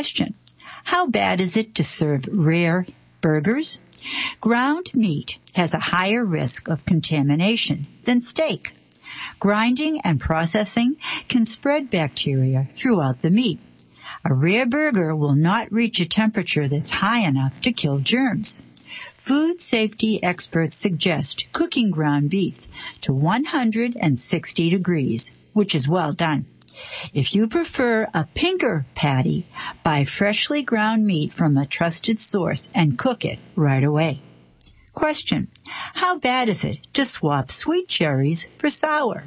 Question: how bad is it to serve rare burgers? Ground meat has a higher risk of contamination than steak. Grinding and processing can spread bacteria throughout the meat. A rare burger will not reach a temperature that's high enough to kill germs. Food safety experts suggest cooking ground beef to 160 degrees, which is well done. If you prefer a pinker patty, buy freshly ground meat from a trusted source and cook it right away. Question: how bad is it to swap sweet cherries for sour?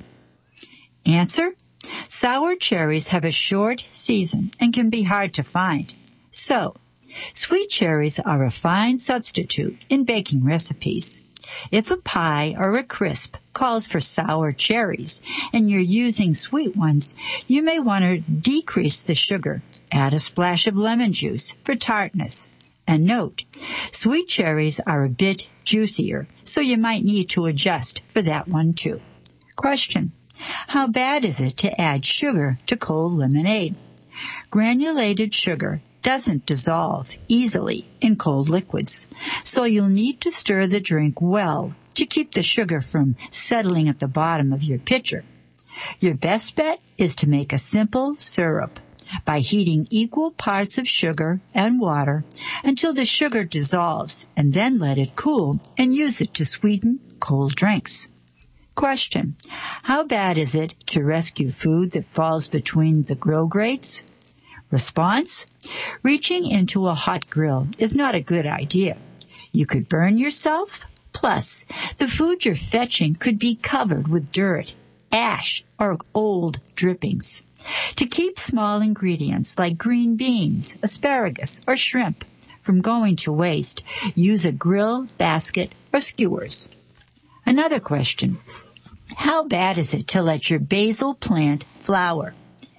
Answer: sour cherries have a short season and can be hard to find. So, sweet cherries are a fine substitute in baking recipes. If a pie or a crisp calls for sour cherries and you're using sweet ones, you may want to decrease the sugar. Add a splash of lemon juice for tartness. And note, sweet cherries are a bit juicier, so you might need to adjust for that one too. Question: how bad is it to add sugar to cold lemonade? Granulated sugar doesn't dissolve easily in cold liquids, so you'll need to stir the drink well to keep the sugar from settling at the bottom of your pitcher. Your best bet is to make a simple syrup by heating equal parts of sugar and water until the sugar dissolves, and then let it cool and use it to sweeten cold drinks. Question: how bad is it to rescue food that falls between the grill grates? Response: reaching into a hot grill is not a good idea. You could burn yourself, plus the food you're fetching could be covered with dirt, ash, or old drippings. To keep small ingredients like green beans, asparagus, or shrimp from going to waste, use a grill basket or skewers. Another question: how bad is it to let your basil plant flower?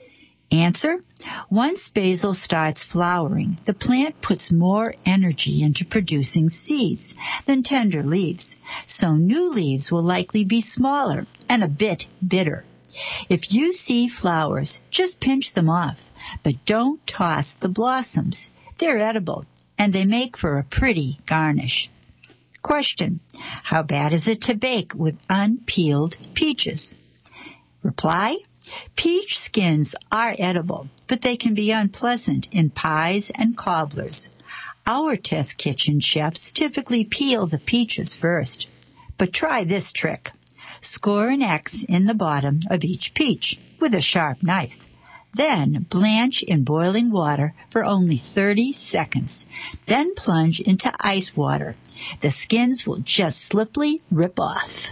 Answer: once basil starts flowering, the plant puts more energy into producing seeds than tender leaves, so new leaves will likely be smaller and a bit bitter. If you see flowers, just pinch them off, but don't toss the blossoms. They're edible, and they make for a pretty garnish. Question: how bad is it to bake with unpeeled peaches? Reply: peach skins are edible, but they can be unpleasant in pies and cobblers. Our test kitchen chefs typically peel the peaches first. But try this trick. Score an X in the bottom of each peach with a sharp knife. Then blanch in boiling water for only 30 seconds. Then plunge into ice water. The skins will just sliply rip off.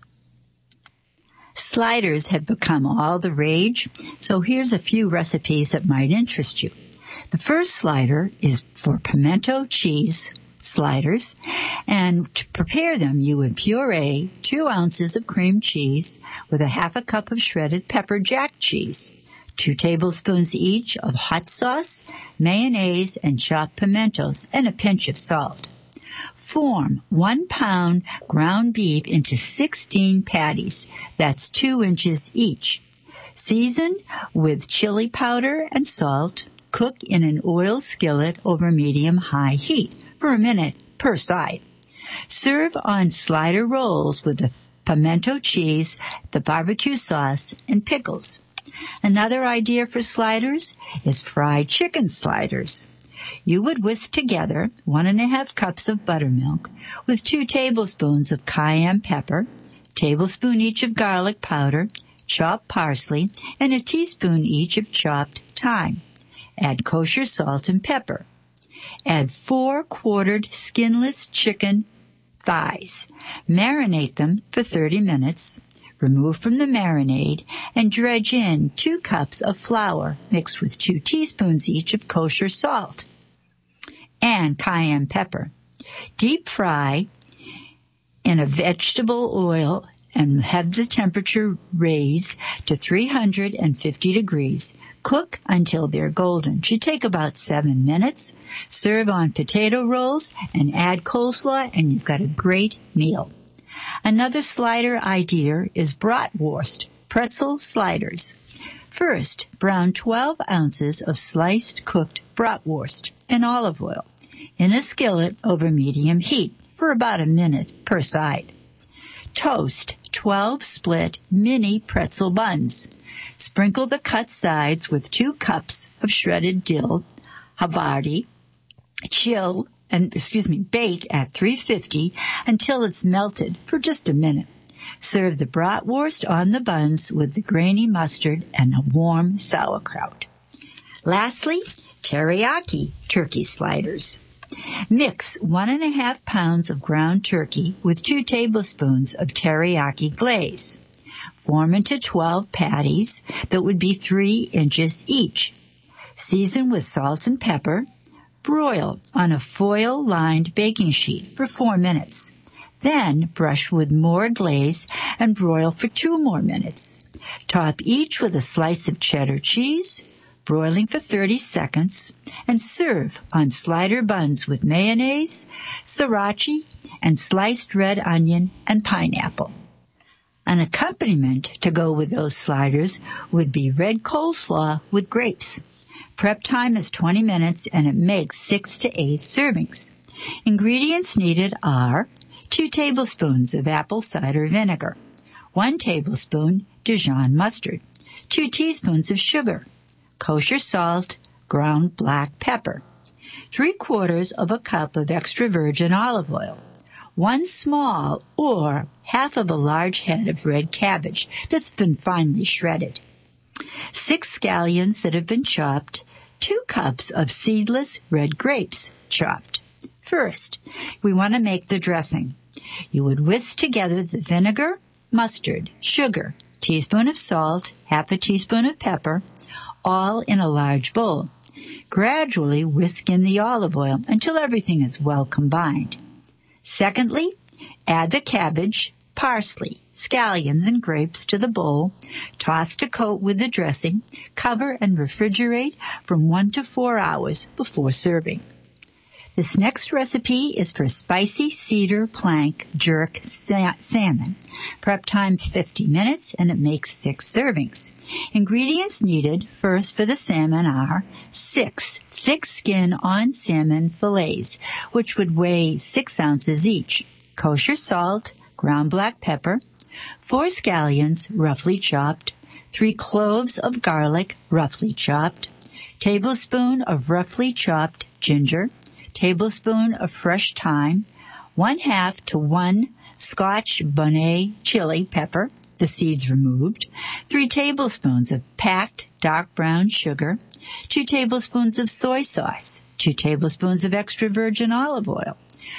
Sliders have become all the rage, so here's a few recipes that might interest you. The first slider is for pimento cheese sliders, and to prepare them, you would puree 2 ounces of cream cheese with a half a cup of shredded pepper jack cheese, 2 tablespoons each of hot sauce, mayonnaise, and chopped pimentos, and a pinch of salt. Form 1 pound ground beef into 16 patties. That's 2 inches each. Season with chili powder and salt. Cook in an oil skillet over medium-high heat for a minute per side. Serve on slider rolls with the pimento cheese, the barbecue sauce, and pickles. Another idea for sliders is fried chicken sliders. You would whisk together 1½ cups of buttermilk with 2 tablespoons of cayenne pepper, tablespoon each of garlic powder, chopped parsley, and a teaspoon each of chopped thyme. Add kosher salt and pepper. Add 4 quartered skinless chicken thighs. Marinate them for 30 minutes. Remove from the marinade and dredge in 2 cups of flour mixed with 2 teaspoons each of kosher salt and cayenne pepper. Deep fry in a vegetable oil and have the temperature raised to 350 degrees. Cook until they're golden. Should take about 7 minutes. Serve on potato rolls and add coleslaw, and you've got a great meal. Another slider idea is bratwurst, pretzel sliders. First, brown 12 ounces of sliced cooked bratwurst in olive oil in a skillet over medium heat for about a minute per side. Toast 12 split mini pretzel buns. Sprinkle the cut sides with 2 cups of shredded dill, Havarti, bake at 350 until it's melted for just a minute. Serve the bratwurst on the buns with the grainy mustard and a warm sauerkraut. Lastly, teriyaki turkey sliders. Mix 1.5 pounds of ground turkey with 2 tablespoons of teriyaki glaze. Form into 12 patties that would be 3 inches each. Season with salt and pepper. Broil on a foil-lined baking sheet for 4 minutes. Then brush with more glaze and broil for 2 more minutes. Top each with a slice of cheddar cheese, broiling for 30 seconds, and serve on slider buns with mayonnaise, sriracha, and sliced red onion and pineapple. An accompaniment to go with those sliders would be red coleslaw with grapes. Prep time is 20 minutes and it makes 6 to 8 servings. Ingredients needed are 2 tablespoons of apple cider vinegar, 1 tablespoon Dijon mustard, 2 teaspoons of sugar, kosher salt, ground black pepper, 3/4 of a cup of extra virgin olive oil, 1 small or half of a large head of red cabbage that's been finely shredded, 6 scallions that have been chopped, 2 cups of seedless red grapes chopped. First, we want to make the dressing. You would whisk together the vinegar, mustard, sugar, teaspoon of salt, half a teaspoon of pepper, all in a large bowl. Gradually whisk in the olive oil until everything is well combined. Secondly, add the cabbage, parsley, scallions, and grapes to the bowl. Toss to coat with the dressing. Cover and refrigerate from 1 to 4 hours before serving. This next recipe is for spicy cedar plank jerk salmon. Prep time 50 minutes and it makes 6 servings. Ingredients needed first for the salmon are 6 thick skin on salmon fillets, which would weigh 6 ounces each, kosher salt, ground black pepper, 4 scallions roughly chopped, 3 cloves of garlic roughly chopped, tablespoon of roughly chopped ginger, tablespoon of fresh thyme, 1/2 to 1 Scotch bonnet chili pepper, the seeds removed, 3 tablespoons of packed dark brown sugar, 2 tablespoons of soy sauce, 2 tablespoons of extra virgin olive oil,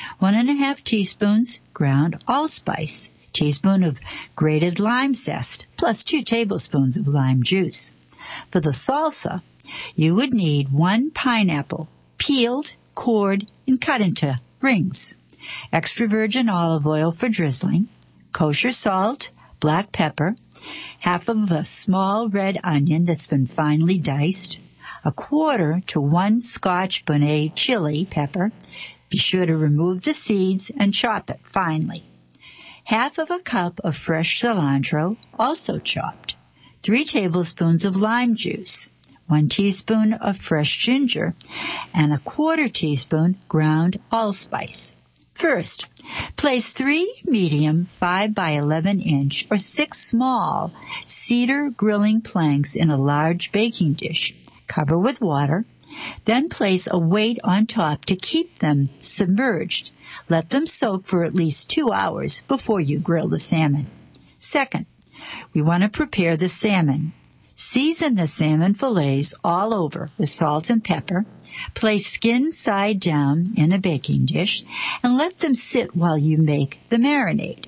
1.5 teaspoons ground allspice, teaspoon of grated lime zest, plus 2 tablespoons of lime juice. For the salsa, you would need 1 pineapple, peeled, cored, and cut into rings, extra virgin olive oil for drizzling, kosher salt, black pepper, half of a small red onion that's been finely diced, 1/4 to 1 Scotch bonnet chili pepper. Be sure to remove the seeds and chop it finely. Half of a cup of fresh cilantro, also chopped, 3 tablespoons of lime juice, 1 teaspoon of fresh ginger, and 1/4 teaspoon ground allspice. First, place 3 medium 5 by 11 inch or 6 small cedar grilling planks in a large baking dish. Cover with water. Then place a weight on top to keep them submerged. Let them soak for at least 2 hours before you grill the salmon. Second, we want to prepare the salmon. Season the salmon fillets all over with salt and pepper. Place skin side down in a baking dish and let them sit while you make the marinade.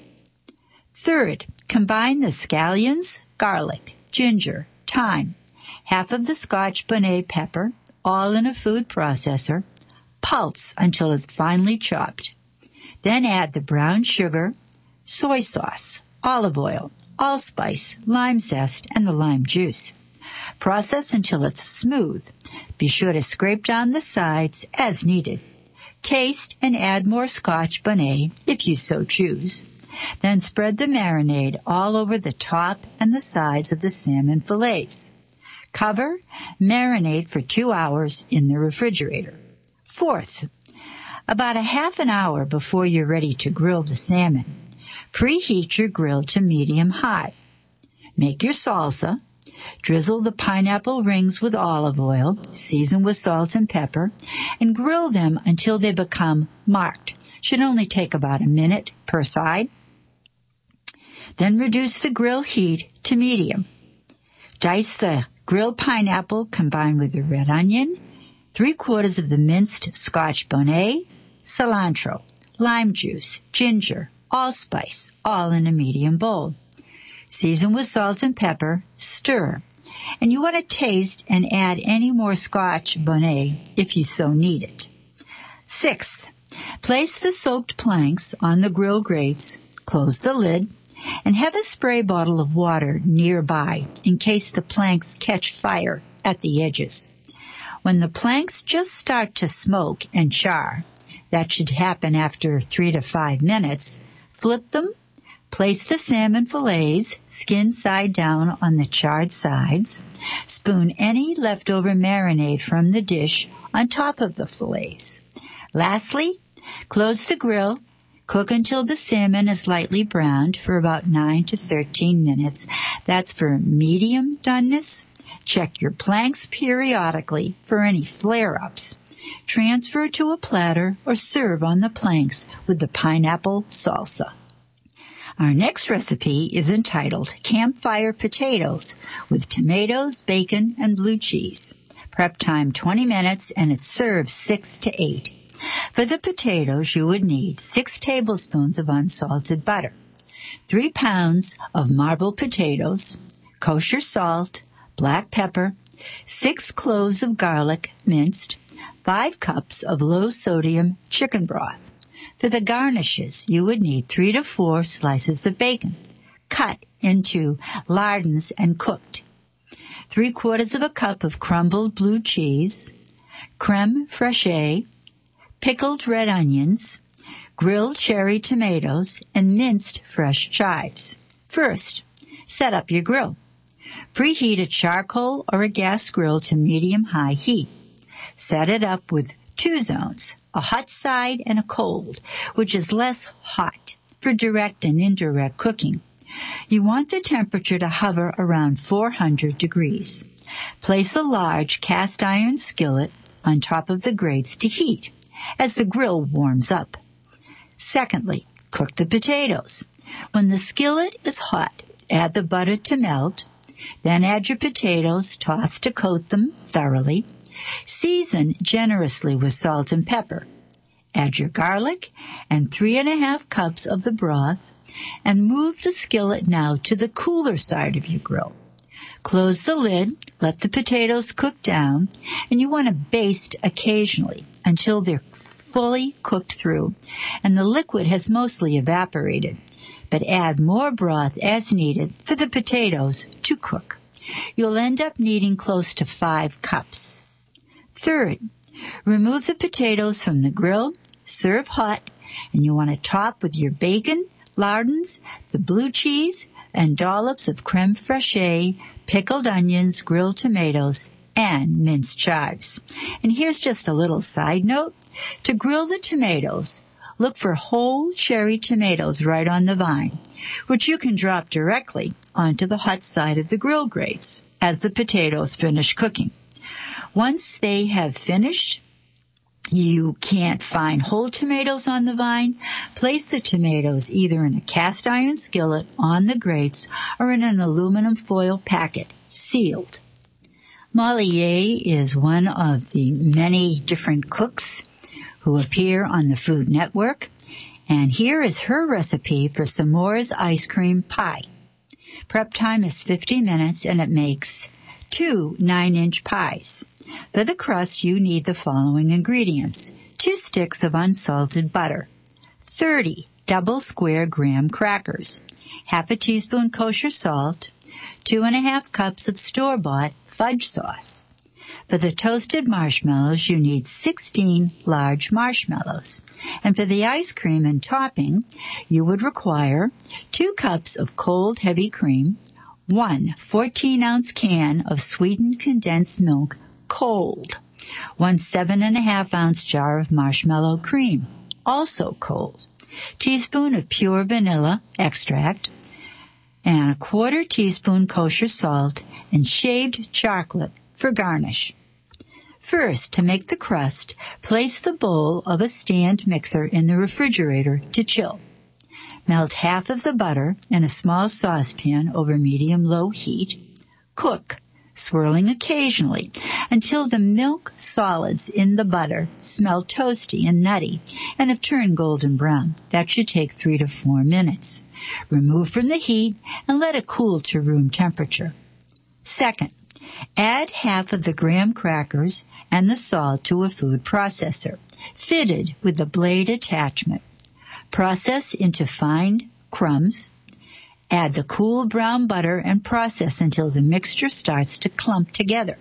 Third, combine the scallions, garlic, ginger, thyme, half of the Scotch bonnet pepper, all in a food processor. Pulse until it's finely chopped. Then add the brown sugar, soy sauce, olive oil, allspice, lime zest, and the lime juice. Process until it's smooth. Be sure to scrape down the sides as needed. Taste and add more Scotch bonnet if you so choose. Then spread the marinade all over the top and the sides of the salmon fillets. Cover, marinate for 2 hours in the refrigerator. Fourth, about a half an hour before you're ready to grill the salmon, preheat your grill to medium-high. Make your salsa. Drizzle the pineapple rings with olive oil, season with salt and pepper, and grill them until they become marked. Should only take about a minute per side. Then reduce the grill heat to medium. Dice the grilled pineapple combined with the red onion, 3/4 of the minced Scotch bonnet, cilantro, lime juice, ginger, allspice, all in a medium bowl. Season with salt and pepper, stir, and you want to taste and add any more Scotch bonnet if you so need it. Sixth, place the soaked planks on the grill grates, close the lid, and have a spray bottle of water nearby in case the planks catch fire at the edges. When the planks just start to smoke and char, that should happen after 3 to 5 minutes, flip them. Place the salmon fillets, skin side down on the charred sides. Spoon any leftover marinade from the dish on top of the fillets. Lastly, close the grill. Cook until the salmon is lightly browned for about 9 to 13 minutes. That's for medium doneness. Check your planks periodically for any flare-ups. Transfer to a platter or serve on the planks with the pineapple salsa. Our next recipe is entitled Campfire Potatoes with tomatoes, bacon, and blue cheese. Prep time 20 minutes and it serves 6 to 8. For the potatoes, you would need 6 tablespoons of unsalted butter, 3 pounds of marbled potatoes, kosher salt, black pepper, 6 cloves of garlic minced, 5 cups of low-sodium chicken broth. For the garnishes, you would need 3 to 4 slices of bacon, cut into lardons and cooked, 3/4 of a cup of crumbled blue cheese, creme fraiche, pickled red onions, grilled cherry tomatoes, and minced fresh chives. First, set up your grill. Preheat a charcoal or a gas grill to medium-high heat. Set it up with 2 zones, a hot side and a cold, which is less hot for direct and indirect cooking. You want the temperature to hover around 400 degrees. Place a large cast iron skillet on top of the grates to heat as the grill warms up. Secondly, cook the potatoes. When the skillet is hot, add the butter to melt. Then add your potatoes, toss to coat them thoroughly. Season generously with salt and pepper. Add your garlic and 3½ cups of the broth and move the skillet now to the cooler side of your grill. Close the lid, let the potatoes cook down, and you want to baste occasionally until they're fully cooked through and the liquid has mostly evaporated, but add more broth as needed for the potatoes to cook. You'll end up needing close to 5 cups. Third, remove the potatoes from the grill, serve hot, and you want to top with your bacon, lardons, the blue cheese, and dollops of creme fraiche, pickled onions, grilled tomatoes, and minced chives. And here's just a little side note. To grill the tomatoes, look for whole cherry tomatoes right on the vine, which you can drop directly onto the hot side of the grill grates as the potatoes finish cooking. Once they have finished, you can't find whole tomatoes on the vine, place the tomatoes either in a cast iron skillet on the grates or in an aluminum foil packet, sealed. Molly Yeh is one of the many different cooks who appear on the Food Network, and here is her recipe for s'mores ice cream pie. Prep time is 50 minutes and it makes 2 9-inch pies. For the crust, you need the following ingredients: 2 sticks of unsalted butter, 30 double square graham crackers, half a teaspoon kosher salt, 2½ cups of store-bought fudge sauce. For the toasted marshmallows, you need 16 large marshmallows. And for the ice cream and topping, you would require 2 cups of cold heavy cream, 1 14-ounce can of sweetened condensed milk cold, 1 7.5-ounce jar of marshmallow cream, also cold, teaspoon of pure vanilla extract, and a 1/4 teaspoon kosher salt and shaved chocolate for garnish. First, to make the crust, place the bowl of a stand mixer in the refrigerator to chill. Melt half of the butter in a small saucepan over medium-low heat. Cook, swirling occasionally, until the milk solids in the butter smell toasty and nutty and have turned golden brown. That should take 3 to 4 minutes. Remove from the heat and let it cool to room temperature. Second, add half of the graham crackers and the salt to a food processor, fitted with a blade attachment. Process into fine crumbs. Add the cool brown butter and process until the mixture starts to clump together.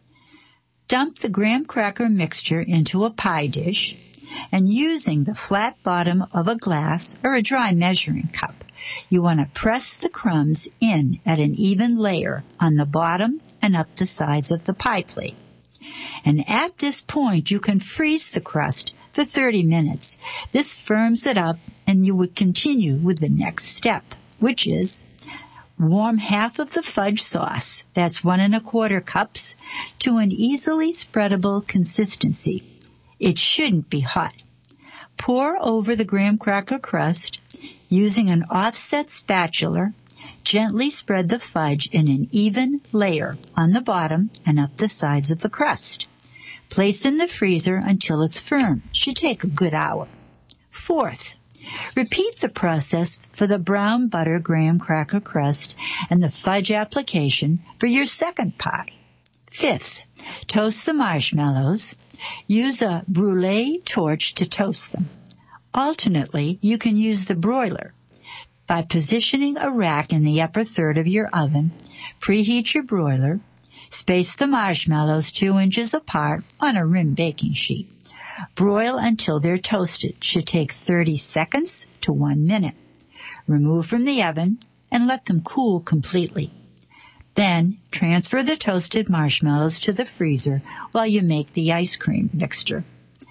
Dump the graham cracker mixture into a pie dish, and using the flat bottom of a glass or a dry measuring cup, you want to press the crumbs in at an even layer on the bottom and up the sides of the pie plate. And at this point, you can freeze the crust for 30 minutes. This firms it up, and you would continue with the next step, which is warm half of the fudge sauce, that's 1 1/4 cups, to an easily spreadable consistency. It shouldn't be hot. Pour over the graham cracker crust. Using an offset spatula, gently spread the fudge in an even layer on the bottom and up the sides of the crust. Place in the freezer until it's firm. Should take a good hour. Fourth, repeat the process for the brown butter graham cracker crust and the fudge application for your second pie. Fifth, toast the marshmallows. Use a brûlée torch to toast them. Alternately, you can use the broiler. By positioning a rack in the upper third of your oven, preheat your broiler, space the marshmallows 2 inches apart on a rim baking sheet. Broil until they're toasted. Should take 30 seconds to 1 minute. Remove from the oven and let them cool completely. Then, transfer the toasted marshmallows to the freezer while you make the ice cream mixture.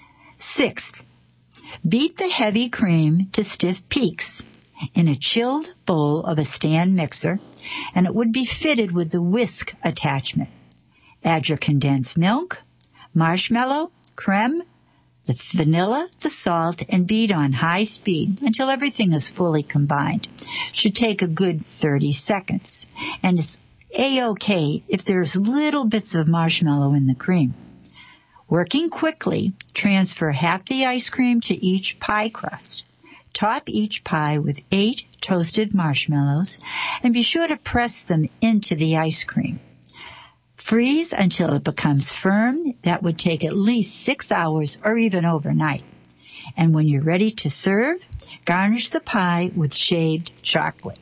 Sixth, beat the heavy cream to stiff peaks in a chilled bowl of a stand mixer, and it would be fitted with the whisk attachment. Add your condensed milk, marshmallow, creme, the vanilla, the salt, and beat on high speed until everything is fully combined. Should take a good 30 seconds, and it's A-OK if there's little bits of marshmallow in the cream. Working quickly, transfer half the ice cream to each pie crust. Top each pie with 8 toasted marshmallows, and be sure to press them into the ice cream. Freeze until it becomes firm. That would take at least 6 hours or even overnight. And when you're ready to serve, garnish the pie with shaved chocolate.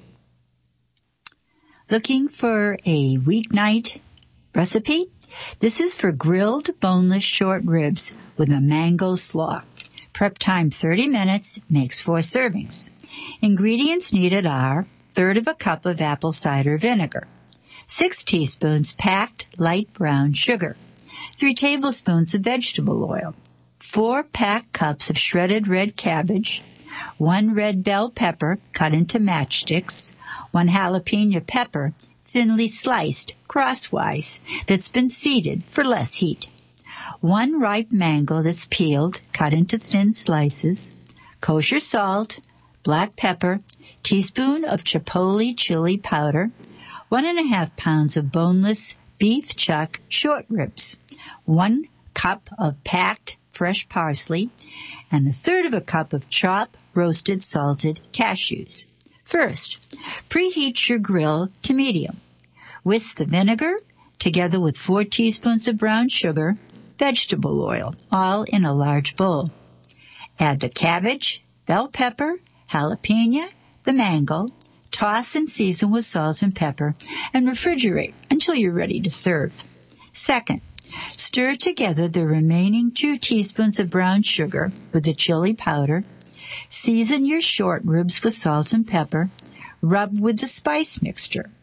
Looking for a weeknight recipe? This is for grilled boneless short ribs with a mango slaw. Prep time 30 minutes, makes 4 servings. Ingredients needed are 1/3 cup of apple cider vinegar, 6 teaspoons packed light brown sugar, 3 tablespoons of vegetable oil, 4 packed cups of shredded red cabbage, 1 red bell pepper cut into matchsticks, 1 jalapeno pepper thinly sliced crosswise that's been seeded for less heat, 1 ripe mango that's peeled, cut into thin slices, kosher salt, black pepper, teaspoon of chipotle chili powder, 1.5 pounds of boneless beef chuck short ribs, 1 cup of packed fresh parsley, and 1/3 cup of chopped roasted salted cashews. First, preheat your grill to medium. Whisk the vinegar together with 4 teaspoons of brown sugar, vegetable oil, all in a large bowl. Add the cabbage, bell pepper, jalapeno, the mango, toss and season with salt and pepper, and refrigerate until you're ready to serve. Second, stir together the remaining 2 teaspoons of brown sugar with the chili powder. Season your short ribs with salt and pepper. Rub with the spice mixture.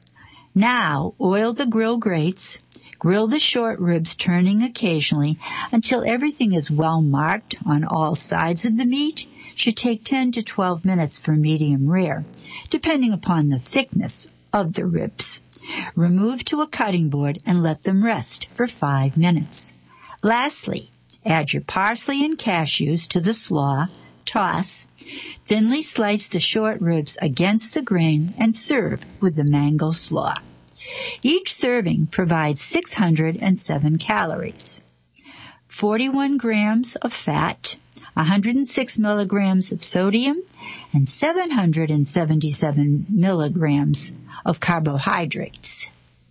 Now, oil the grill grates. Grill the short ribs, turning occasionally until everything is well marked on all sides of the meat. Should take 10 to 12 minutes for medium rare, depending upon the thickness of the ribs. Remove to a cutting board and let them rest for 5 minutes. Lastly, add your parsley and cashews to the slaw, toss, thinly slice the short ribs against the grain, and serve with the mango slaw. Each serving provides 607 calories, 41 grams of fat, 106 milligrams of sodium, and 777 milligrams of carbohydrates.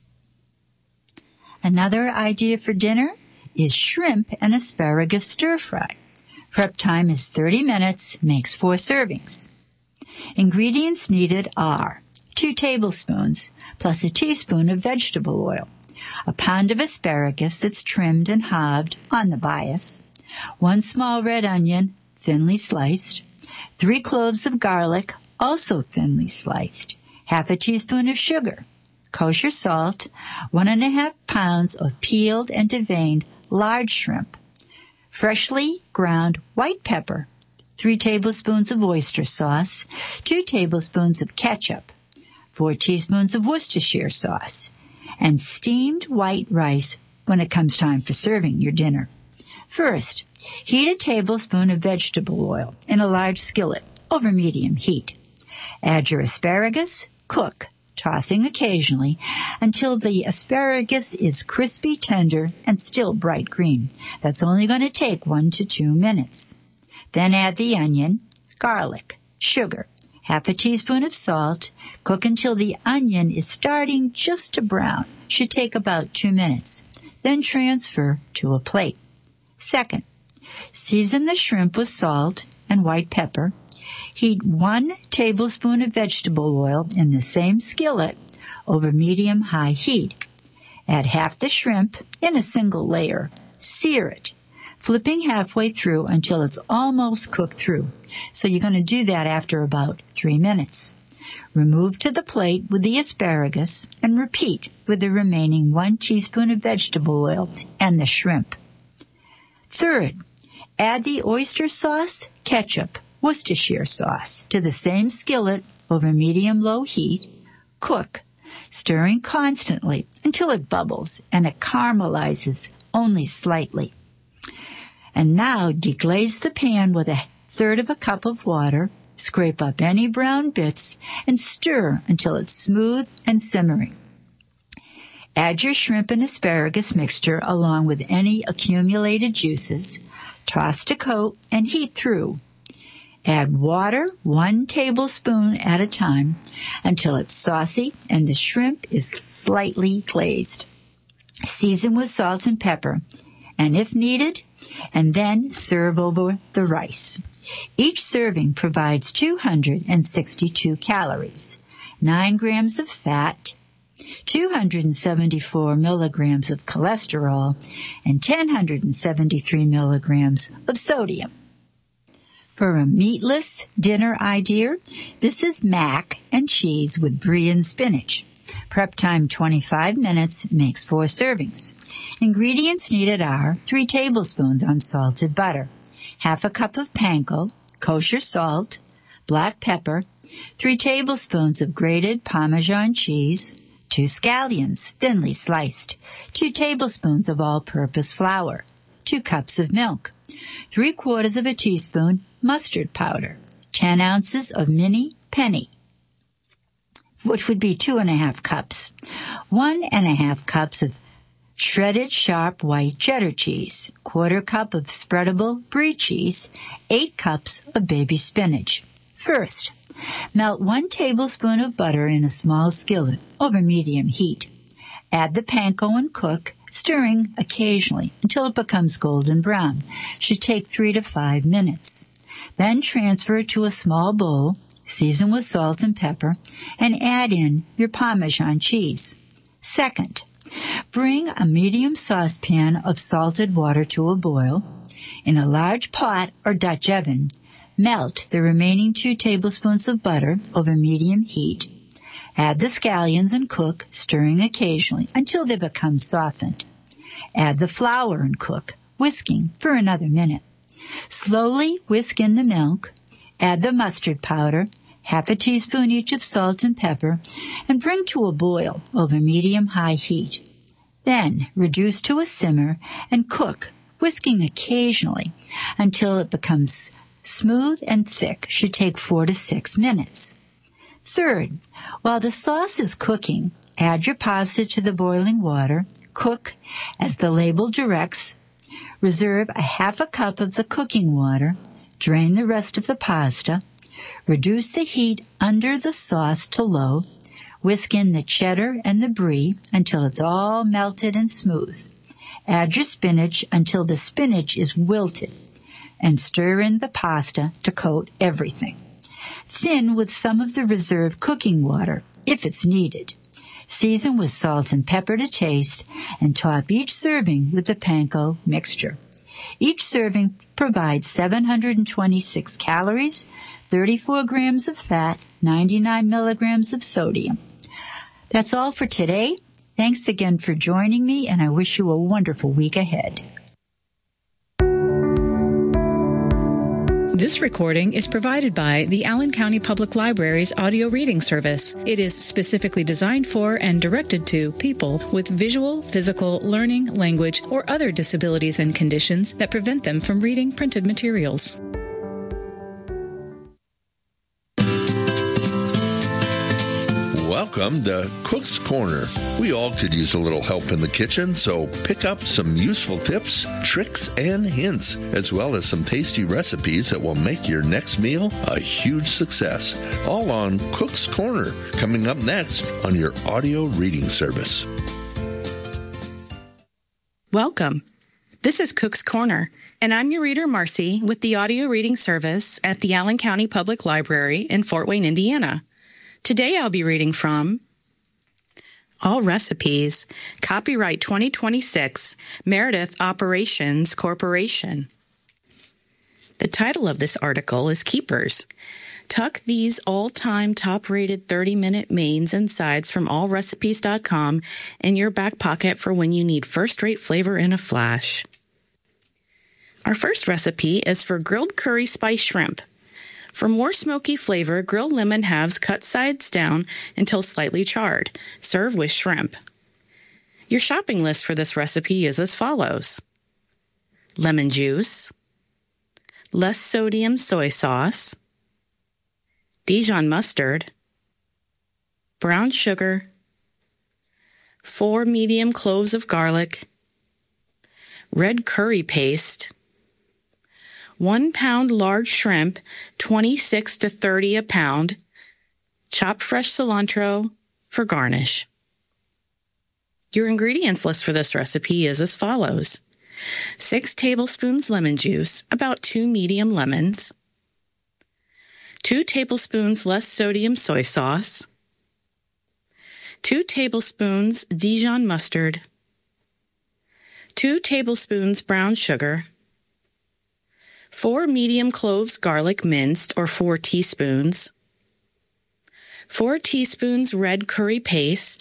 Another idea for dinner is shrimp and asparagus stir-fry. Prep time is 30 minutes, makes 4 servings. Ingredients needed are 2 tablespoons plus a teaspoon of vegetable oil, a pound of asparagus that's trimmed and halved on the bias, 1 small red onion, thinly sliced, 3 cloves of garlic, also thinly sliced, half a teaspoon of sugar, kosher salt, 1.5 pounds of peeled and deveined large shrimp, freshly ground white pepper, 3 tablespoons of oyster sauce, 2 tablespoons of ketchup, 4 teaspoons of Worcestershire sauce, and steamed white rice when it comes time for serving your dinner. First, heat a tablespoon of vegetable oil in a large skillet over medium heat. Add your asparagus, cook, tossing occasionally until the asparagus is crispy, tender, and still bright green. That's only going to take 1 to 2 minutes. Then add the onion, garlic, sugar, half a teaspoon of salt. Cook until the onion is starting just to brown. Should take about 2 minutes. Then transfer to a plate. Second, season the shrimp with salt and white pepper. Heat 1 tablespoon of vegetable oil in the same skillet over medium-high heat. Add half the shrimp in a single layer. Sear it, flipping halfway through until it's almost cooked through. So you're going to do that after about 3 minutes. Remove to the plate with the asparagus and repeat with the remaining 1 teaspoon of vegetable oil and the shrimp. Third, add the oyster sauce, ketchup, Worcestershire sauce to the same skillet over medium-low heat. Cook, stirring constantly until it bubbles and it caramelizes only slightly. And now deglaze the pan with 1/3 cup of water, scrape up any brown bits, and stir until it's smooth and simmering. Add your shrimp and asparagus mixture along with any accumulated juices. Toss to coat and heat through. Add water 1 tablespoon at a time until it's saucy and the shrimp is slightly glazed. Season with salt and pepper, and if needed, and then serve over the rice. Each serving provides 262 calories, 9 grams of fat, 274 milligrams of cholesterol, and 1,073 milligrams of sodium. For a meatless dinner idea, this is mac and cheese with brie and spinach. Prep time 25 minutes, makes 4 servings. Ingredients needed are 3 tablespoons unsalted butter, half a cup of panko, kosher salt, black pepper, 3 tablespoons of grated Parmesan cheese, 2 scallions, thinly sliced, 2 tablespoons of all-purpose flour, 2 cups of milk, 3/4 of a teaspoon mustard powder, 10 ounces of mini penny, which would be 2.5 cups, 1.5 cups of shredded sharp white cheddar cheese, 1/4 cup of spreadable brie cheese, 8 cups of baby spinach. First, melt 1 tablespoon of butter in a small skillet over medium heat. Add the panko and cook, stirring occasionally until it becomes golden brown. Should take 3 to 5 minutes. Then transfer to a small bowl, season with salt and pepper, and add in your Parmesan cheese. Second, bring a medium saucepan of salted water to a boil. In a large pot or Dutch oven, melt the remaining 2 tablespoons of butter over medium heat. Add the scallions and cook, stirring occasionally until they become softened. Add the flour and cook, whisking for another minute. Slowly whisk in the milk. Add the mustard powder, half a teaspoon each of salt and pepper, and bring to a boil over medium-high heat. Then reduce to a simmer and cook, whisking occasionally until it becomes smooth and thick. Should take 4 to 6 minutes. Third, while the sauce is cooking, add your pasta to the boiling water. Cook as the label directs. Reserve a half a cup of the cooking water. Drain the rest of the pasta. Reduce the heat under the sauce to low. Whisk in the cheddar and the brie until it's all melted and smooth. Add your spinach until the spinach is wilted, and stir in the pasta to coat everything. Thin with some of the reserved cooking water, if it's needed. Season with salt and pepper to taste, and top each serving with the panko mixture. Each serving provides 726 calories, 34 grams of fat, 99 milligrams of sodium. That's all for today. Thanks again for joining me, and I wish you a wonderful week ahead. This recording is provided by the Allen County Public Library's audio reading service. It is specifically designed for and directed to people with visual, physical, learning, language, or other disabilities and conditions that prevent them from reading printed materials. Welcome to Cook's Corner. We all could use a little help in the kitchen, so pick up some useful tips, tricks, and hints, as well as some tasty recipes that will make your next meal a huge success. All on Cook's Corner, coming up next on your audio reading service. Welcome. This is Cook's Corner, and I'm your reader, Marcy, with the audio reading service at the Allen County Public Library in Fort Wayne, Indiana. Today I'll be reading from All Recipes, Copyright 2026, Meredith Operations Corporation. The title of this article is Keepers. Tuck these all-time top-rated 30-minute mains and sides from allrecipes.com in your back pocket for when you need first-rate flavor in a flash. Our first recipe is for grilled curry spice shrimp. For more smoky flavor, grill lemon halves cut sides down until slightly charred. Serve with shrimp. Your shopping list for this recipe is as follows: lemon juice, less sodium soy sauce, Dijon mustard, brown sugar, 4 medium cloves of garlic, red curry paste, 1 pound large shrimp, 26 to 30 a pound, chopped fresh cilantro for garnish. Your ingredients list for this recipe is as follows: 6 tablespoons lemon juice, about 2 medium lemons, 2 tablespoons less sodium soy sauce, 2 tablespoons Dijon mustard, 2 tablespoons brown sugar, 4 medium cloves garlic minced or 4 teaspoons, 4 teaspoons red curry paste,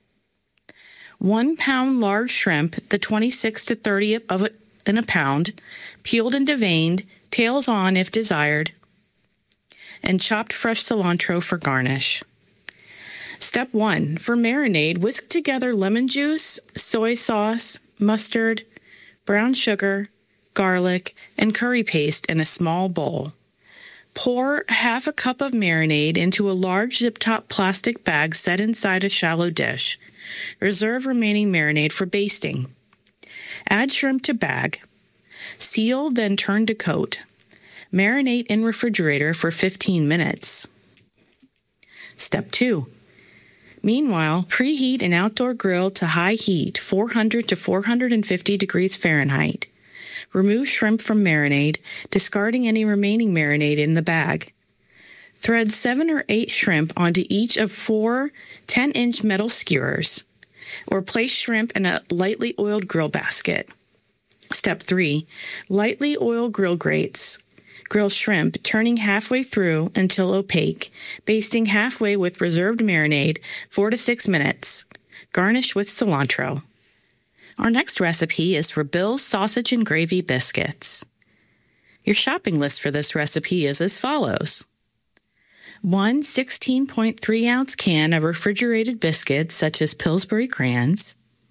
1 pound large shrimp, the 26 to 30 in a pound, peeled and deveined, tails on if desired, and chopped fresh cilantro for garnish. Step 1. For marinade, whisk together lemon juice, soy sauce, mustard, brown sugar, garlic, and curry paste in a small bowl. Pour half a cup of marinade into a large zip-top plastic bag set inside a shallow dish. Reserve remaining marinade for basting. Add shrimp to bag. Seal, then turn to coat. Marinate in refrigerator for 15 minutes. Step 2. Meanwhile, preheat an outdoor grill to high heat, 400 to 450 degrees Fahrenheit. Remove shrimp from marinade, discarding any remaining marinade in the bag. Thread 7 or 8 shrimp onto each of 4 10-inch metal skewers, or place shrimp in a lightly oiled grill basket. Step 3. Lightly oil grill grates. Grill shrimp, turning halfway through until opaque, basting halfway with reserved marinade, 4 to 6 minutes. Garnish with cilantro. Our next recipe is for Bill's Sausage and Gravy Biscuits. Your shopping list for this recipe is as follows. 1 16.3-ounce can of refrigerated biscuits such as Pillsbury Crayons.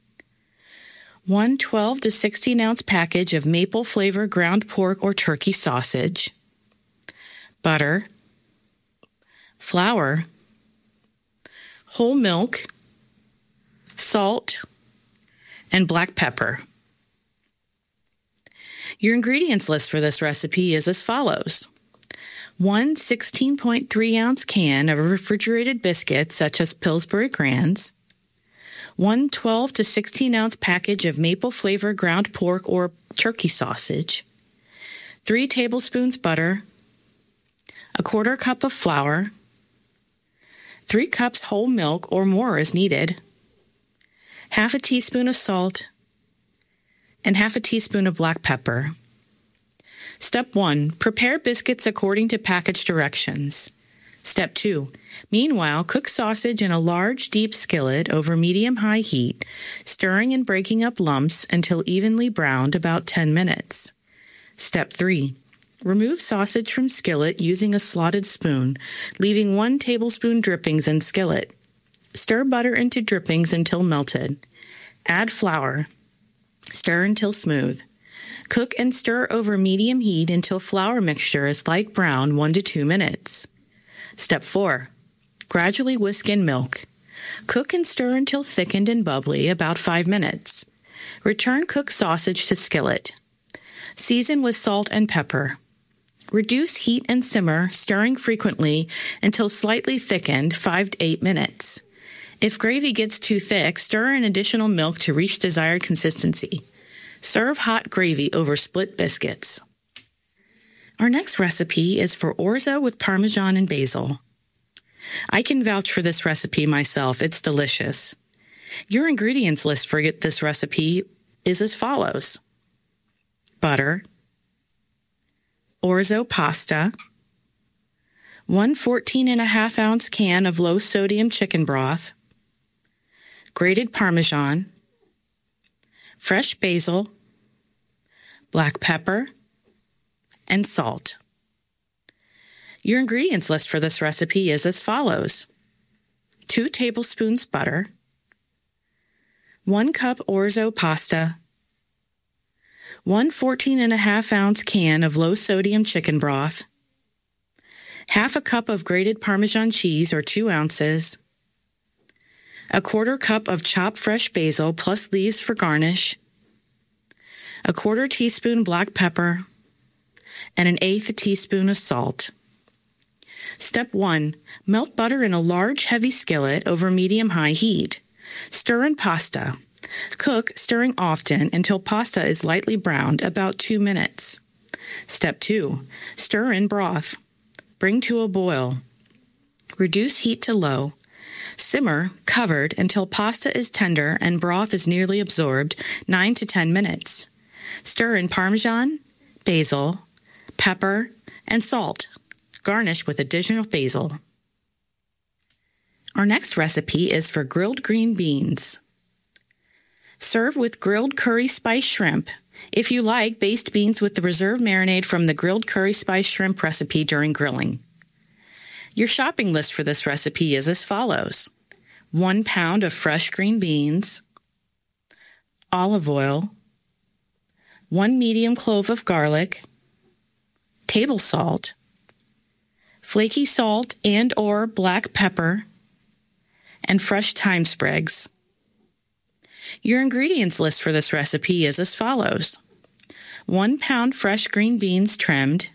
1 12 to 16-ounce package of maple flavor ground pork or turkey sausage. Butter. Flour. Whole milk. Salt. And black pepper. Your ingredients list for this recipe is as follows. 1 16.3-ounce can of refrigerated biscuits such as Pillsbury Crayons. 1 12 to 16-ounce package of maple flavor ground pork or turkey sausage. 3 tablespoons butter. 1/4 cup of flour. 3 cups whole milk or more as needed. 1/2 teaspoon of salt. And 1/2 teaspoon of black pepper. Step 1. Prepare biscuits according to package directions. Step 2. Meanwhile, cook sausage in a large, deep skillet over medium-high heat, stirring and breaking up lumps until evenly browned about 10 minutes. Step 3. Remove sausage from skillet using a slotted spoon, leaving 1 tablespoon drippings in skillet. Stir butter into drippings until melted. Add flour. Stir until smooth. Cook and stir over medium heat until flour mixture is light brown 1 to 2 minutes. Step 4. Gradually whisk in milk. Cook and stir until thickened and bubbly about 5 minutes. Return cooked sausage to skillet. Season with salt and pepper. Reduce heat and simmer, stirring frequently until slightly thickened 5 to 8 minutes. If gravy gets too thick, stir in additional milk to reach desired consistency. Serve hot gravy over split biscuits. Our next recipe is for orzo with Parmesan and basil. I can vouch for this recipe myself. It's delicious. Your ingredients list for this recipe is as follows. Butter. Orzo pasta. 1 14.5-ounce can of low-sodium chicken broth. Grated Parmesan. Fresh basil. Black pepper. And salt. Your ingredients list for this recipe is as follows. 2 tablespoons butter. 1 cup orzo pasta. 1 14.5-ounce can of low-sodium chicken broth. 1/2 cup of grated Parmesan cheese or 2 ounces. 1/4 cup of chopped fresh basil plus leaves for garnish. 1/4 teaspoon black pepper. And 1/8 teaspoon of salt. Step 1. Melt butter in a large, heavy skillet over medium-high heat. Stir in pasta. Cook, stirring often until pasta is lightly browned, about 2 minutes. Step 2. Stir in broth. Bring to a boil. Reduce heat to low. Simmer, covered, until pasta is tender and broth is nearly absorbed, 9 to 10 minutes. Stir in Parmesan, basil, pepper, and salt. Garnish with additional basil. Our next recipe is for grilled green beans. Serve with grilled curry spice shrimp. If you like, baste beans with the reserve marinade from the grilled curry spice shrimp recipe during grilling. Your shopping list for this recipe is as follows. 1 pound of fresh green beans, olive oil, 1 medium clove of garlic, table salt, flaky salt and or black pepper, and fresh thyme sprigs. Your ingredients list for this recipe is as follows. 1 pound fresh green beans trimmed,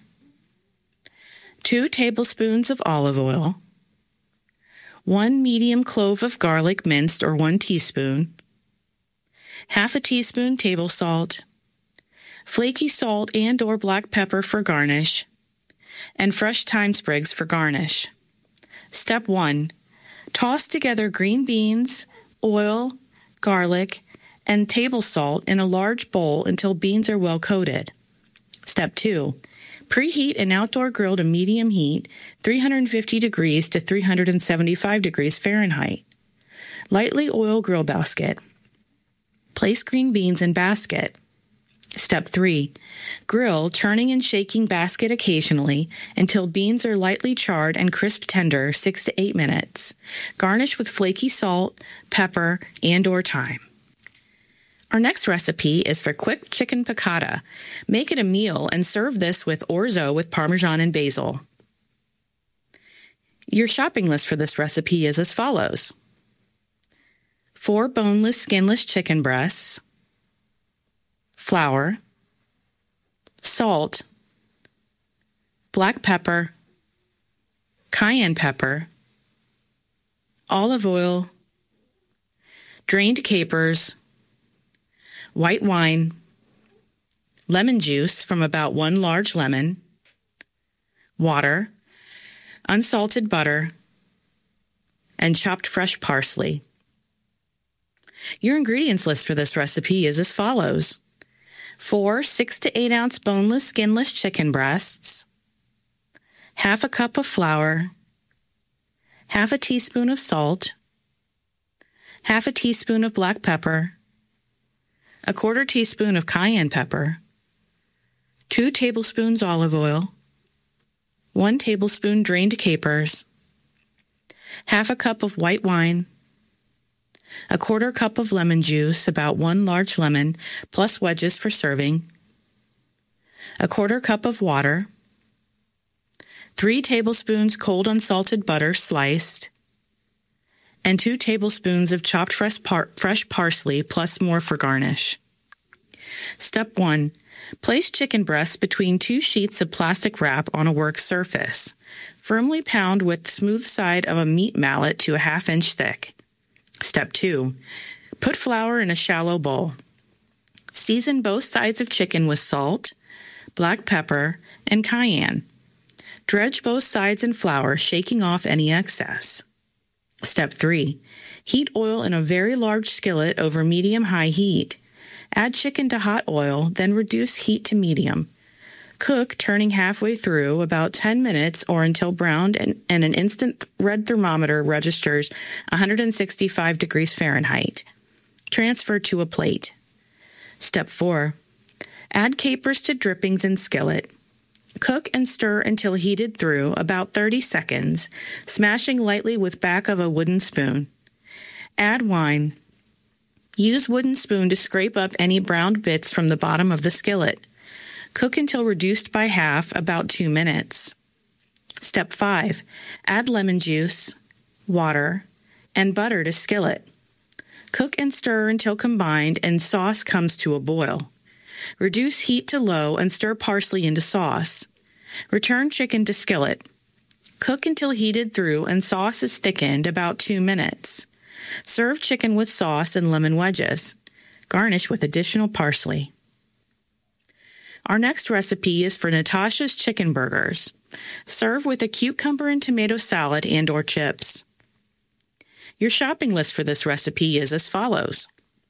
2 tablespoons of olive oil, 1 medium clove of garlic minced or 1 teaspoon, 1/2 teaspoon table salt, flaky salt and or black pepper for garnish, and fresh thyme sprigs for garnish. Step 1. Toss together green beans, oil, garlic, and table salt in a large bowl until beans are well coated. Step 2. Preheat an outdoor grill to medium heat, 350 degrees to 375 degrees Fahrenheit. Lightly oil grill basket. Place green beans in basket. Step 3. Grill, turning and shaking basket occasionally until beans are lightly charred and crisp tender, 6 to 8 minutes. Garnish with flaky salt, pepper, and/or thyme. Our next recipe is for quick chicken piccata. Make it a meal and serve this with orzo with Parmesan and basil. Your shopping list for this recipe is as follows: 4 boneless, skinless chicken breasts, flour, salt, black pepper, cayenne pepper, olive oil, drained capers, white wine, lemon juice from about 1 large lemon, water, unsalted butter, and chopped fresh parsley. Your ingredients list for this recipe is as follows: 4 6 to 8 ounce boneless, skinless chicken breasts, half a cup of flour, half a teaspoon of salt, half a teaspoon of black pepper, a 1/4 teaspoon of cayenne pepper, 2 tablespoons olive oil, 1 tablespoon drained capers, half a cup of white wine, a 1/4 cup of lemon juice, about 1 large lemon, plus wedges for serving, a 1/4 cup of water, 3 tablespoons cold unsalted butter sliced, and 2 tablespoons of chopped fresh parsley, plus more for garnish. Step 1. Place chicken breasts between 2 sheets of plastic wrap on a work surface. Firmly pound with smooth side of a meat mallet to a 1/2 inch thick. Step 2. Put flour in a shallow bowl. Season both sides of chicken with salt, black pepper, and cayenne. Dredge both sides in flour, shaking off any excess. Step 3. Heat oil in a very large skillet over medium-high heat. Add chicken to hot oil, then reduce heat to medium. Cook, turning halfway through, about 10 minutes or until browned and an instant red thermometer registers 165 degrees Fahrenheit. Transfer to a plate. Step 4. Add capers to drippings in skillet. Cook and stir until heated through, about 30 seconds, smashing lightly with back of a wooden spoon. Add wine. Use wooden spoon to scrape up any browned bits from the bottom of the skillet. Cook until reduced by half, about 2 minutes. Step 5. Add lemon juice, water, and butter to skillet. Cook and stir until combined and sauce comes to a boil. Reduce heat to low and stir parsley into sauce. Return chicken to skillet. Cook until heated through and sauce is thickened, about 2 minutes. Serve chicken with sauce and lemon wedges. Garnish with additional parsley. Our next recipe is for Natasha's Chicken Burgers. Serve with a cucumber and tomato salad and/or chips. Your shopping list for this recipe is as follows: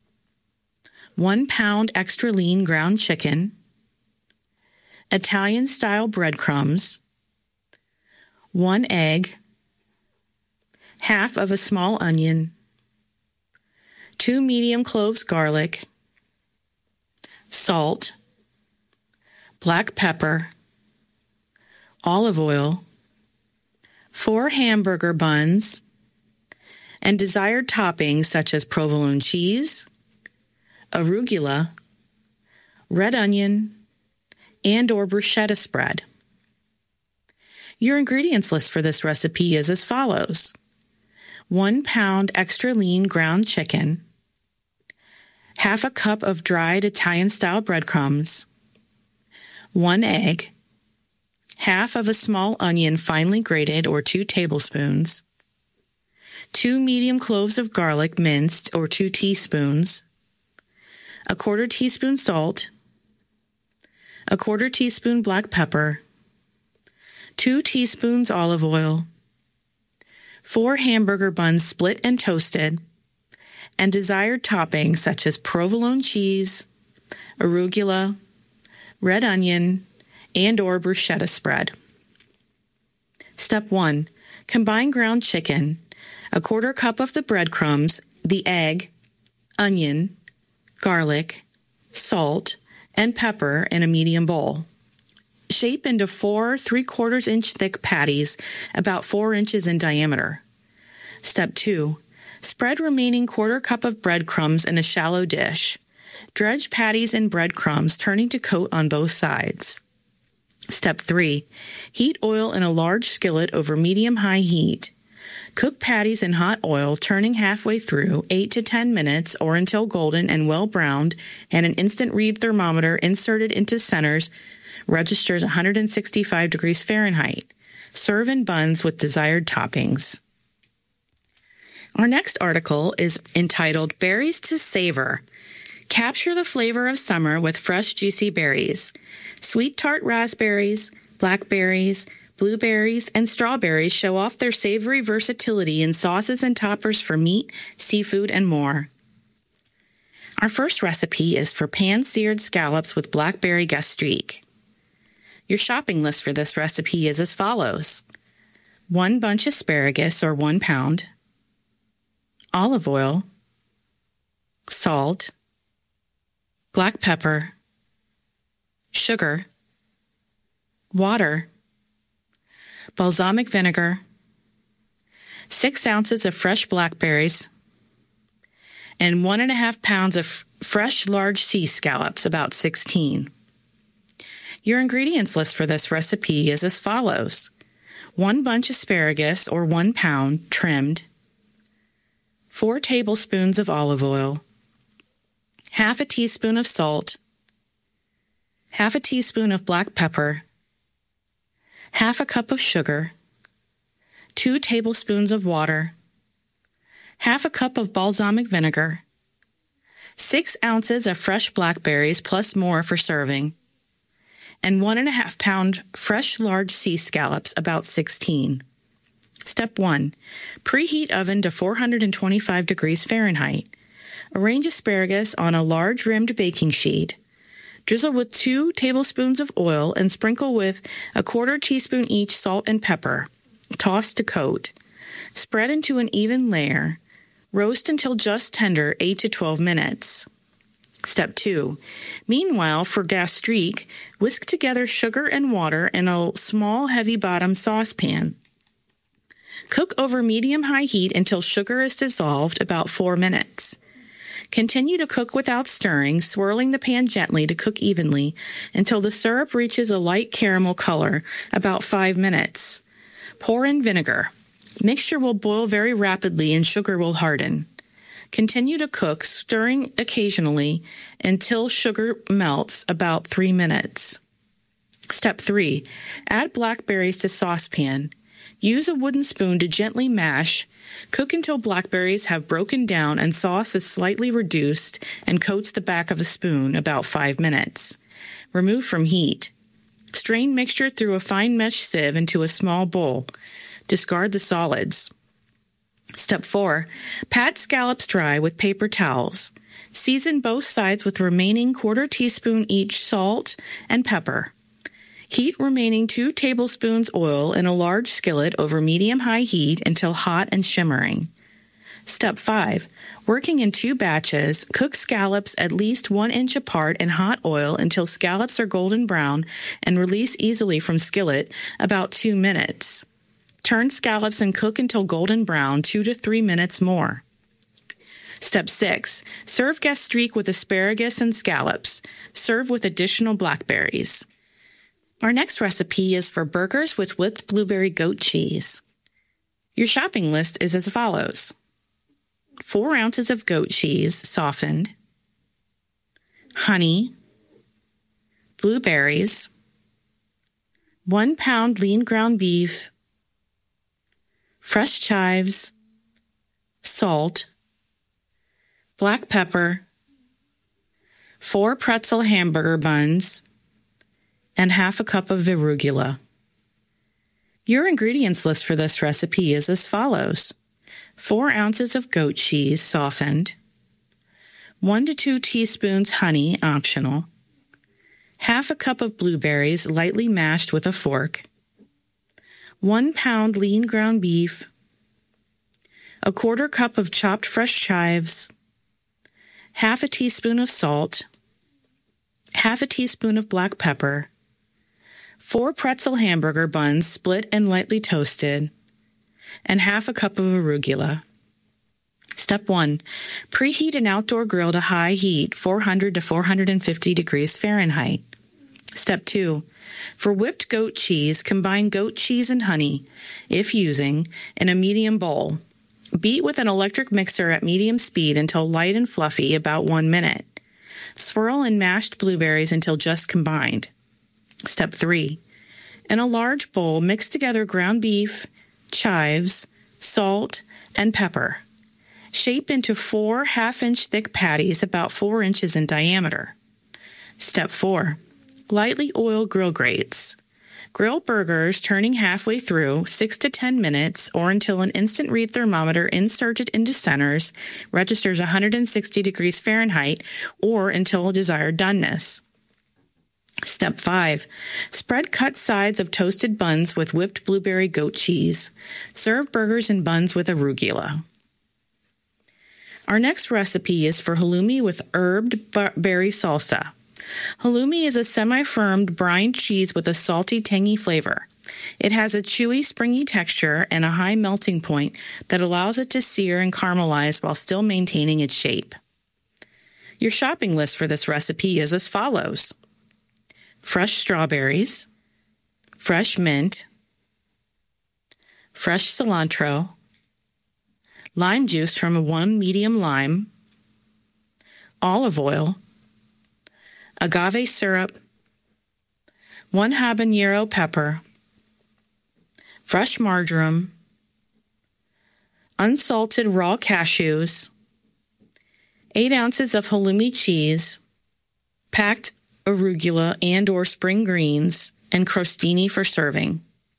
1 pound extra lean ground chicken, Italian-style breadcrumbs, 1 egg, half of a small onion, 2 medium cloves garlic, salt, black pepper, olive oil, 4 hamburger buns, and desired toppings such as provolone cheese, arugula, red onion, and/or bruschetta spread. Your ingredients list for this recipe is as follows: 1 pound extra lean ground chicken, half a cup of dried Italian-style breadcrumbs, 1 egg, half of a small onion finely grated or 2 tablespoons, 2 medium cloves of garlic minced or 2 teaspoons, a 1/4 teaspoon salt, a 1/4 teaspoon black pepper, 2 teaspoons olive oil, 4 hamburger buns split and toasted, and desired toppings such as provolone cheese, arugula, red onion, and/or bruschetta spread. Step 1. Combine ground chicken, a quarter cup of the breadcrumbs, the egg, onion, garlic, salt, and pepper in a medium bowl. Shape into 4 3/4 inch thick patties about 4 inches in diameter. Step 2. Spread remaining quarter cup of breadcrumbs in a shallow dish. Dredge patties in breadcrumbs, turning to coat on both sides. Step 3. Heat oil in a large skillet over medium-high heat. Cook patties in hot oil, turning halfway through, 8 to 10 minutes or until golden and well browned, and an instant read thermometer inserted into centers registers 165 degrees Fahrenheit. Serve in buns with desired toppings. Our next article is entitled Berries to Savor. Capture the flavor of summer with fresh, juicy berries. Sweet tart raspberries, blackberries, blueberries, and strawberries show off their savory versatility in sauces and toppers for meat, seafood, and more. Our first recipe is for pan-seared scallops with blackberry gastrique. Your shopping list for this recipe is as follows: 1 bunch asparagus or 1 pound, olive oil, salt, black pepper, sugar, water, balsamic vinegar, 6 ounces of fresh blackberries, and 1.5 pounds of fresh large sea scallops, about 16. Your ingredients list for this recipe is as follows: 1 bunch asparagus or 1 pound trimmed, 4 tablespoons of olive oil, half a teaspoon of salt, half a teaspoon of black pepper, half a cup of sugar, 2 tablespoons of water, half a cup of balsamic vinegar, 6 ounces of fresh blackberries plus more for serving, and 1.5 pound fresh large sea scallops, about 16. Step 1. Preheat oven to 425 degrees Fahrenheit. Arrange asparagus on a large rimmed baking sheet. Drizzle with 2 tablespoons of oil and sprinkle with 1/4 teaspoon each salt and pepper. Toss to coat. Spread into an even layer. Roast until just tender, 8 to 12 minutes. Step 2. Meanwhile, for gastrique, whisk together sugar and water in a small heavy-bottom saucepan. Cook over medium-high heat until sugar is dissolved, about 4 minutes. Continue to cook without stirring, swirling the pan gently to cook evenly until the syrup reaches a light caramel color, about 5 minutes. Pour in vinegar. Mixture will boil very rapidly and sugar will harden. Continue to cook, stirring occasionally until sugar melts, about 3 minutes. Step 3. Add blackberries to saucepan. Use a wooden spoon to gently mash. Cook until blackberries have broken down and sauce is slightly reduced and coats the back of a spoon, about 5 minutes. Remove from heat. Strain mixture through a fine mesh sieve into a small bowl. Discard the solids. Step 4. Pat scallops dry with paper towels. Season both sides with remaining 1/4 teaspoon each salt and pepper. Heat remaining 2 tablespoons oil in a large skillet over medium-high heat until hot and shimmering. Step 5. Working in 2 batches, cook scallops at least 1 inch apart in hot oil until scallops are golden brown and release easily from skillet, about 2 minutes. Turn scallops and cook until golden brown, 2 to 3 minutes more. Step 6. Serve gastrique with asparagus and scallops. Serve with additional blackberries. Our next recipe is for burgers with whipped blueberry goat cheese. Your shopping list is as follows: 4 ounces of goat cheese, softened, honey, blueberries, 1 pound lean ground beef, fresh chives, salt, black pepper, 4 pretzel hamburger buns, and half a cup of arugula. Your ingredients list for this recipe is as follows: 4 ounces of goat cheese, softened, 1 to 2 teaspoons honey, optional, half a cup of blueberries lightly mashed with a fork, 1 pound lean ground beef, a quarter cup of chopped fresh chives, half a teaspoon of salt, half a teaspoon of black pepper, 4 pretzel hamburger buns split and lightly toasted, and half a cup of arugula. Step 1. Preheat an outdoor grill to high heat, 400 to 450 degrees Fahrenheit. Step 2. For whipped goat cheese, combine goat cheese and honey, if using, in a medium bowl. Beat with an electric mixer at medium speed until light and fluffy, about 1 minute. Swirl in mashed blueberries until just combined. Step 3. In a large bowl, mix together ground beef, chives, salt, and pepper. Shape into 4 half-inch thick patties about 4 inches in diameter. Step 4. Lightly oil grill grates. Grill burgers turning halfway through 6 to 10 minutes or until an instant read thermometer inserted into centers registers 160 degrees Fahrenheit or until desired doneness. Step 5. Spread cut sides of toasted buns with whipped blueberry goat cheese. Serve burgers and buns with arugula. Our next recipe is for halloumi with herbed berry salsa. Halloumi is a semi-firmed brined cheese with a salty, tangy flavor. It has a chewy, springy texture and a high melting point that allows it to sear and caramelize while still maintaining its shape. Your shopping list for this recipe is as follows: fresh strawberries, fresh mint, fresh cilantro, lime juice from 1 medium lime, olive oil, agave syrup, 1 habanero pepper, fresh marjoram, unsalted raw cashews, 8 ounces of halloumi cheese, packed arugula and or spring greens, and crostini for serving.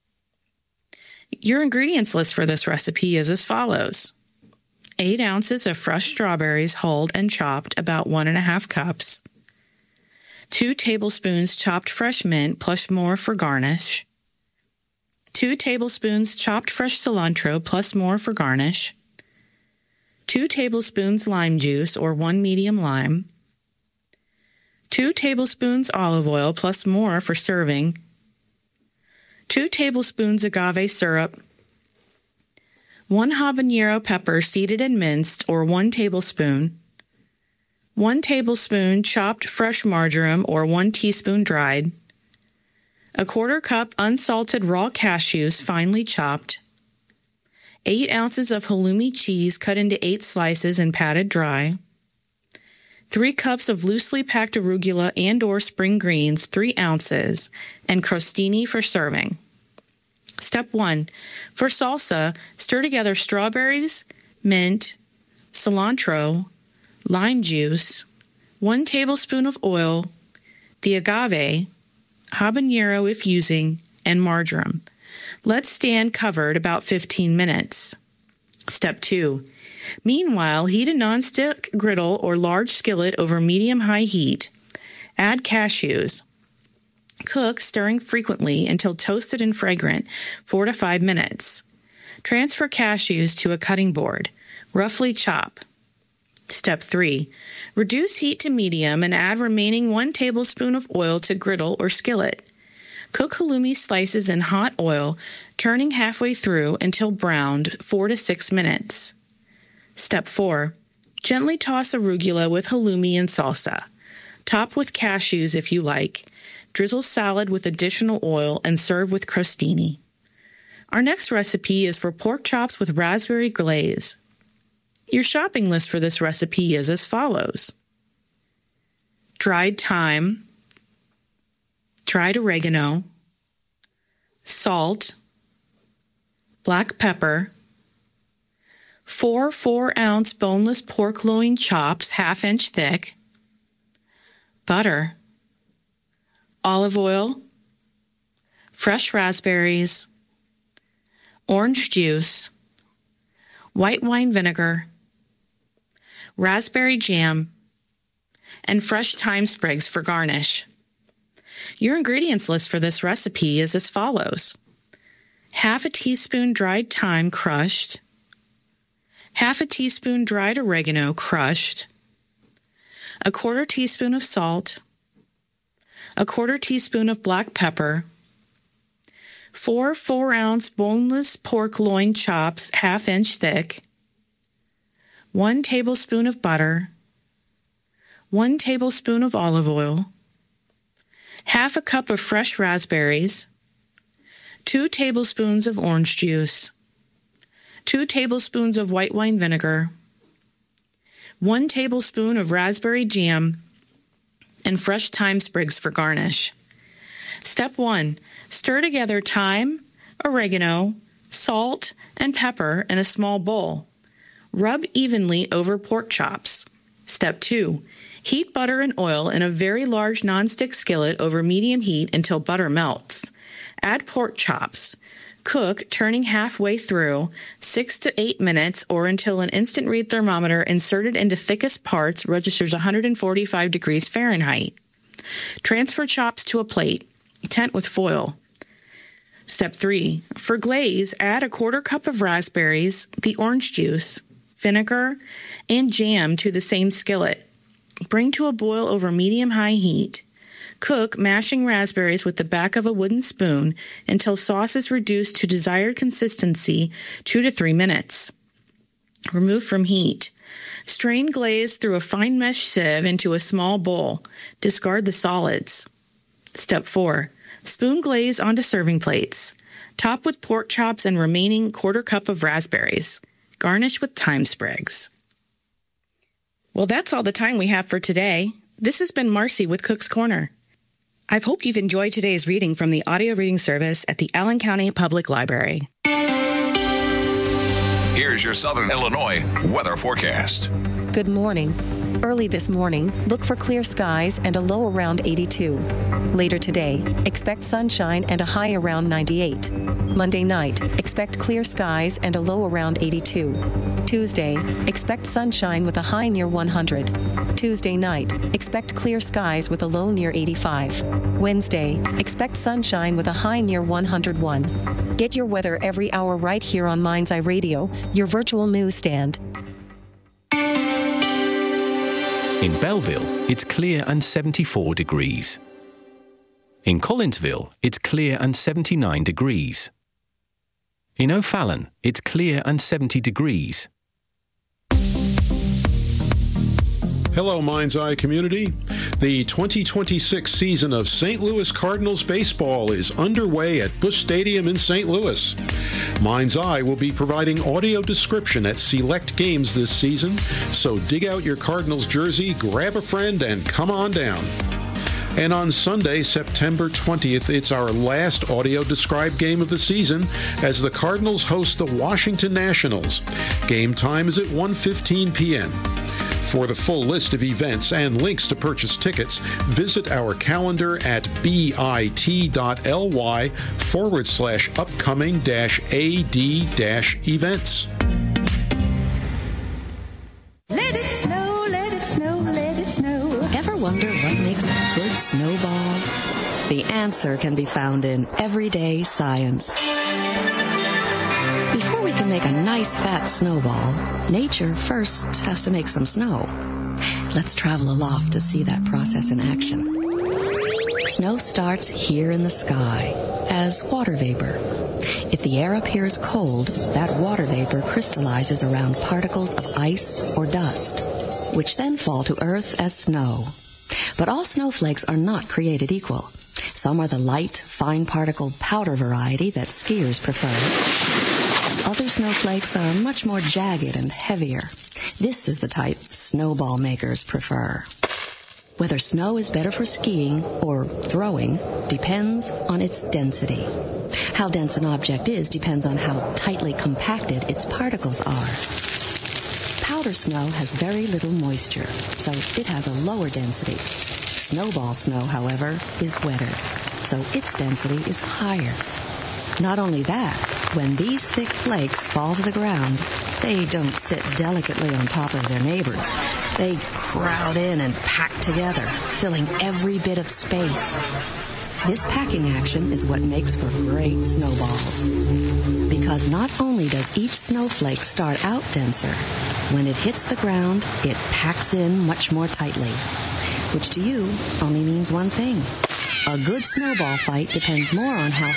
Your ingredients list for this recipe is as follows: 8 ounces of fresh strawberries hulled and chopped, about 1.5 cups. 2 tablespoons chopped fresh mint plus more for garnish. 2 tablespoons chopped fresh cilantro plus more for garnish. 2 tablespoons lime juice or 1 medium lime. 2 tablespoons olive oil plus more for serving. 2 tablespoons agave syrup. 1 habanero pepper seeded and minced or 1 tablespoon. 1 tablespoon chopped fresh marjoram or 1 teaspoon dried. A quarter cup unsalted raw cashews finely chopped. 8 ounces of halloumi cheese cut into 8 slices and patted dry. 3 cups of loosely packed arugula and or spring greens, 3 ounces, and crostini for serving. Step 1. For salsa, stir together strawberries, mint, cilantro, lime juice, 1 tablespoon of oil, the agave, habanero if using, and marjoram. Let stand covered about 15 minutes. Step 2. Meanwhile, heat a nonstick griddle or large skillet over medium-high heat. Add cashews. Cook, stirring frequently until toasted and fragrant, 4 to 5 minutes. Transfer cashews to a cutting board. Roughly chop. Step 3. Reduce heat to medium and add remaining 1 tablespoon of oil to griddle or skillet. Cook halloumi slices in hot oil, turning halfway through until browned, 4 to 6 minutes. Step 4. Gently toss arugula with halloumi and salsa. Top with cashews if you like. Drizzle salad with additional oil and serve with crostini. Our next recipe is for pork chops with raspberry glaze. Your shopping list for this recipe is as follows: dried thyme, dried oregano, salt, black pepper, 4 4-ounce boneless pork loin chops, 1/2 inch thick, butter, olive oil, fresh raspberries, orange juice, white wine vinegar, raspberry jam, and fresh thyme sprigs for garnish. Your ingredients list for this recipe is as follows: half a teaspoon dried thyme crushed, half a teaspoon dried oregano crushed, a quarter teaspoon of salt, a quarter teaspoon of black pepper, 4 4-ounce boneless pork loin chops half-inch thick, 1 tablespoon of butter, 1 tablespoon of olive oil, half a cup of fresh raspberries, 2 tablespoons of orange juice, 2 tablespoons of white wine vinegar, 1 tablespoon of raspberry jam, and fresh thyme sprigs for garnish. Step 1. Stir together thyme, oregano, salt, and pepper in a small bowl. Rub evenly over pork chops. Step 2. Heat butter and oil in a very large nonstick skillet over medium heat until butter melts. Add pork chops. Cook, turning halfway through, 6 to 8 minutes or until an instant read thermometer inserted into thickest parts registers 145 degrees Fahrenheit. Transfer chops to a plate. Tent with foil. Step 3. For glaze, add a quarter cup of raspberries, the orange juice, vinegar, and jam to the same skillet. Bring to a boil over medium-high heat. Cook, mashing raspberries with the back of a wooden spoon until sauce is reduced to desired consistency, 2 to 3 minutes. Remove from heat. Strain glaze through a fine mesh sieve into a small bowl. Discard the solids. Step 4. Spoon glaze onto serving plates. Top with pork chops and remaining quarter cup of raspberries. Garnish with thyme sprigs. Well, that's all the time we have for today. This has been Marcy with Cook's Corner. I hope you've enjoyed today's reading from the audio reading service at the Allen County Public Library. Here's your Southern Illinois weather forecast. Good morning. Early this morning, look for clear skies and a low around 82. Later today, expect sunshine and a high around 98. Monday night, expect clear skies and a low around 82. Tuesday, expect sunshine with a high near 100. Tuesday night, expect clear skies with a low near 85. Wednesday, expect sunshine with a high near 101. Get your weather every hour right here on Mind's Eye Radio, your virtual newsstand. In Belleville, it's clear and 74 degrees. In Collinsville, it's clear and 79 degrees. In O'Fallon, it's clear and 70 degrees. Hello, Mind's Eye community. The 2026 season of St. Louis Cardinals baseball is underway at Busch Stadium in St. Louis. Mind's Eye will be providing audio description at select games this season, so dig out your Cardinals jersey, grab a friend, and come on down. And on Sunday, September 20th, it's our last audio-described game of the season as the Cardinals host the Washington Nationals. Game time is at 1:15 p.m. For the full list of events and links to purchase tickets, visit our calendar at bit.ly/upcoming-ad-events. Let it snow, let it snow, let it snow. Ever wonder what makes a good snowball? The answer can be found in everyday science. Before we can make a nice fat snowball, nature first has to make some snow. Let's travel aloft to see that process in action. Snow starts here in the sky as water vapor. If the air appears cold, that water vapor crystallizes around particles of ice or dust, which then fall to earth as snow. But all snowflakes are not created equal. Some are the light, fine-particled powder variety that skiers prefer. Other snowflakes are much more jagged and heavier. This is the type snowball makers prefer. Whether snow is better for skiing or throwing depends on its density. How dense an object is depends on how tightly compacted its particles are. Powder snow has very little moisture, so it has a lower density. Snowball snow, however, is wetter, so its density is higher. Not only that, when these thick flakes fall to the ground, they don't sit delicately on top of their neighbors. They crowd in and pack together, filling every bit of space. This packing action is what makes for great snowballs. Because not only does each snowflake start out denser, when it hits the ground, it packs in much more tightly. Which to you only means one thing. A good snowball fight depends more on how